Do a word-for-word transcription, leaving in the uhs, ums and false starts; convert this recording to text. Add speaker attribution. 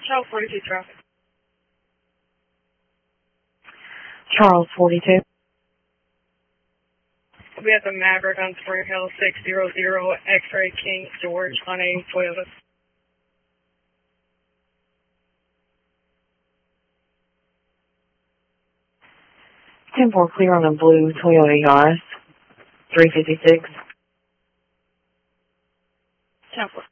Speaker 1: Charles forty-two traffic.
Speaker 2: Charles forty-two.
Speaker 1: We have the Maverick on Spring Hill six zero zero X-Ray King George on a Toyota.
Speaker 2: ten four clear on a blue Toyota Yaris. three fifty-six.
Speaker 1: ten four.